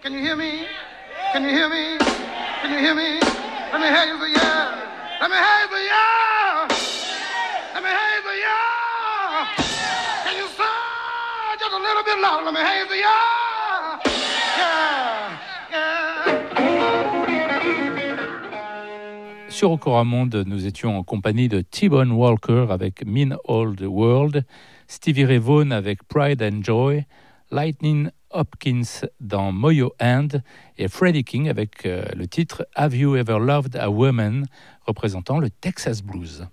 Can you hear me? Can you hear me? Can you hear me? Let me hear you say yeah. Let me hear you say yeah. Let me hear you say yeah. Can you sing just a little bit louder? Let me hear you say yeah. Yeah. Sur Okoramonde, nous étions en compagnie de T-Bone Walker avec Mean Old World, Stevie Ray Vaughan avec Pride and Joy, Lightning Hopkins dans Moyo Hand et Freddie King avec le titre Have You Ever Loved a Woman, représentant le Texas Blues.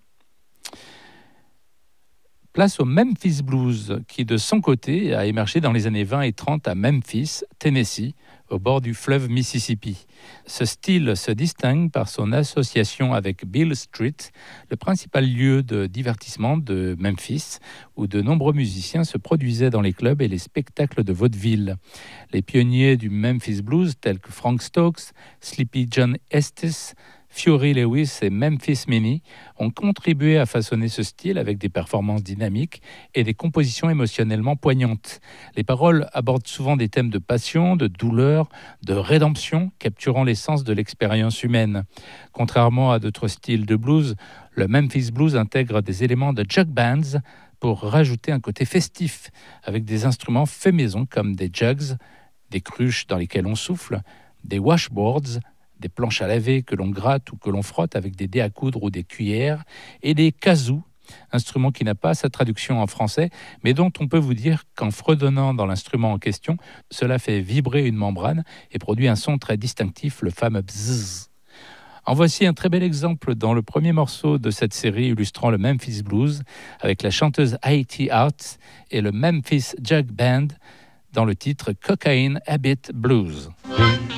Place au Memphis Blues qui, de son côté, a émergé dans les années 20 et 30 à Memphis, Tennessee, au bord du fleuve Mississippi. Ce style se distingue par son association avec Beale Street, le principal lieu de divertissement de Memphis, où de nombreux musiciens se produisaient dans les clubs et les spectacles de vaudeville. Les pionniers du Memphis Blues, tels que Frank Stokes, Sleepy John Estes, Fury Lewis et Memphis Minnie ont contribué à façonner ce style avec des performances dynamiques et des compositions émotionnellement poignantes. Les paroles abordent souvent des thèmes de passion, de douleur, de rédemption, capturant l'essence de l'expérience humaine. Contrairement à d'autres styles de blues, le Memphis Blues intègre des éléments de jug bands pour rajouter un côté festif, avec des instruments faits maison comme des jugs, des cruches dans lesquelles on souffle, des washboards, des planches à laver que l'on gratte ou que l'on frotte avec des dés à coudre ou des cuillères, et des kazoo, instrument qui n'a pas sa traduction en français, mais dont on peut vous dire qu'en fredonnant dans l'instrument en question, cela fait vibrer une membrane et produit un son très distinctif, le fameux bzzz. En voici un très bel exemple dans le premier morceau de cette série illustrant le Memphis Blues, avec la chanteuse Haiti Hart et le Memphis Jug Band dans le titre Cocaine Habit Blues.